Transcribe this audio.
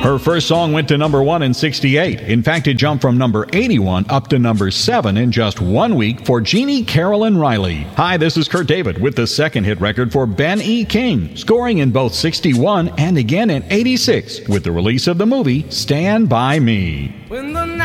Her first song went to number 1 in 68. In fact, it jumped from number 81 up to number 7 in just 1 week for Jeannie Carolyn Riley. Hi, this is Kurt David with the second hit record for Ben E. King, scoring in both 61 and again in 86 with the release of the movie Stand By Me.